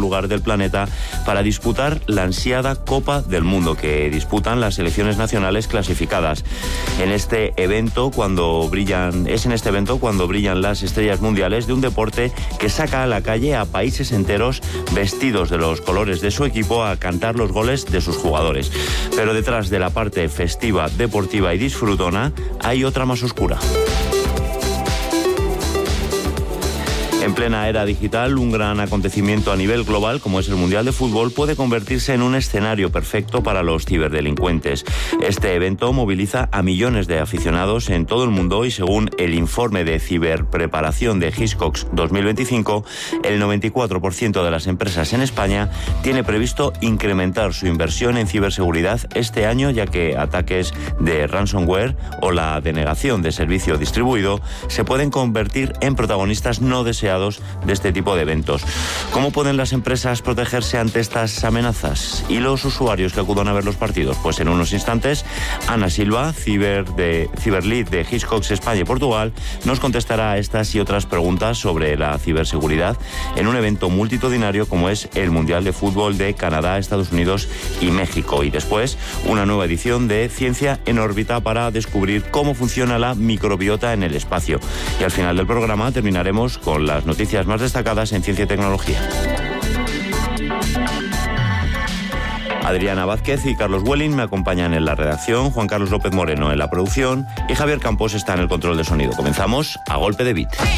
lugar del planeta para disputar la ansiada Copa del Mundo que disputan las selecciones nacionales clasificadas. Es en este evento cuando brillan las estrellas mundiales de un deporte que saca a la calle a países enteros vestidos de los colores de su equipo a cantar los goles de sus jugadores. Pero detrás de la parte festiva, deportiva y disfrutona hay otra más oscura. En plena era digital, un gran acontecimiento a nivel global, como es el Mundial de Fútbol, puede convertirse en un escenario perfecto para los ciberdelincuentes. Este evento moviliza a millones de aficionados en todo el mundo y, según el informe de ciberpreparación de Hiscox 2025, el 94% de las empresas en España tiene previsto incrementar su inversión en ciberseguridad este año, ya que ataques de ransomware o la denegación de servicio distribuido se pueden convertir en protagonistas no deseados de este tipo de eventos. ¿Cómo pueden las empresas protegerse ante estas amenazas? ¿Y los usuarios que acudan a ver los partidos? Pues en unos instantes, Ana Silva, Ciberlead de Hiscox España y Portugal, nos contestará a estas y otras preguntas sobre la ciberseguridad en un evento multitudinario como es el Mundial de Fútbol de Canadá, Estados Unidos y México. Y después, una nueva edición de Ciencia en órbita para descubrir cómo funciona la microbiota en el espacio. Y al final del programa terminaremos con las noticias más destacadas en ciencia y tecnología. Adriana Vázquez y Carlos Welling me acompañan en la redacción, Juan Carlos López Moreno en la producción y Javier Campos está en el control de sonido. Comenzamos a golpe de beat.